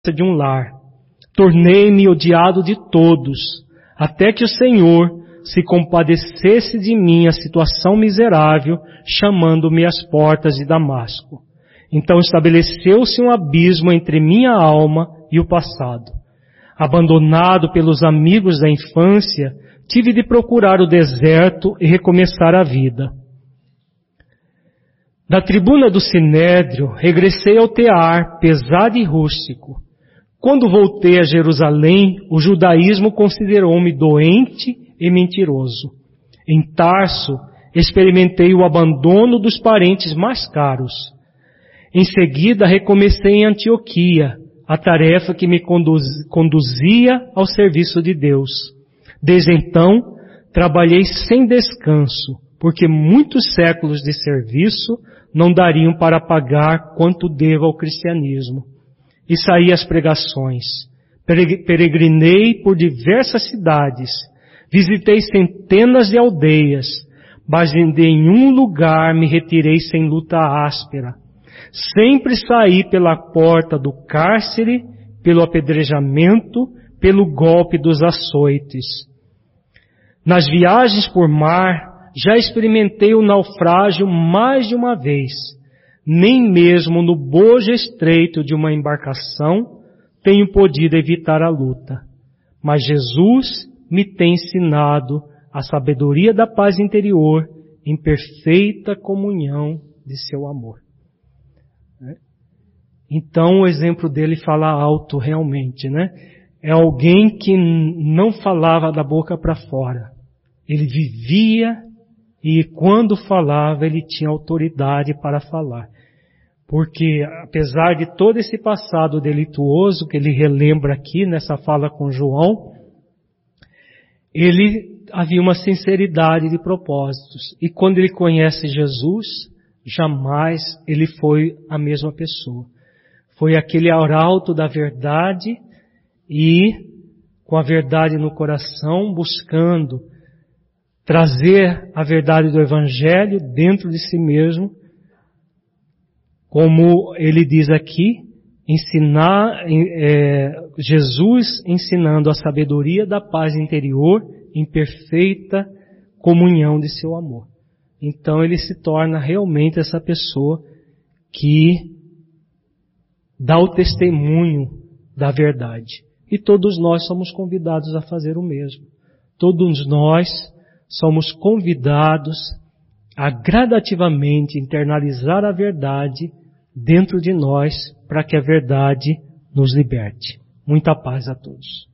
de um lar. Tornei-me odiado de todos, até que o Senhor se compadecesse de minha situação miserável, chamando-me às portas de Damasco. Então estabeleceu-se um abismo entre minha alma e o passado. Abandonado pelos amigos da infância, tive de procurar o deserto e recomeçar a vida. Da tribuna do Sinédrio, regressei ao tear, pesado e rústico. Quando voltei a Jerusalém, o judaísmo considerou-me doente e mentiroso. Em Tarso, experimentei o abandono dos parentes mais caros. Em seguida, recomecei em Antioquia, a tarefa que me conduzia ao serviço de Deus. Desde então, trabalhei sem descanso, porque muitos séculos de serviço não dariam para pagar quanto devo ao cristianismo. E saí às pregações. Peregrinei por diversas cidades. Visitei centenas de aldeias. Mas em nenhum lugar me retirei sem luta áspera. Sempre saí pela porta do cárcere, pelo apedrejamento, pelo golpe dos açoites. Nas viagens por mar, já experimentei o naufrágio mais de uma vez. Nem mesmo no bojo estreito de uma embarcação tenho podido evitar a luta. Mas Jesus me tem ensinado a sabedoria da paz interior em perfeita comunhão de seu amor. Então o exemplo dele fala alto realmente, né? É alguém que não falava da boca para fora. Ele vivia e quando falava ele tinha autoridade para falar. Porque apesar de todo esse passado delituoso que ele relembra aqui nessa fala com João, ele havia uma sinceridade de propósitos. E quando ele conhece Jesus, jamais ele foi a mesma pessoa. Foi aquele arauto da verdade e com a verdade no coração, buscando trazer a verdade do Evangelho dentro de si mesmo, como ele diz aqui, Jesus ensinando a sabedoria da paz interior em perfeita comunhão de seu amor. Então ele se torna realmente essa pessoa que dá o testemunho da verdade. E todos nós somos convidados a fazer o mesmo. Todos nós somos convidados a gradativamente internalizar a verdade dentro de nós para que a verdade nos liberte. Muita paz a todos.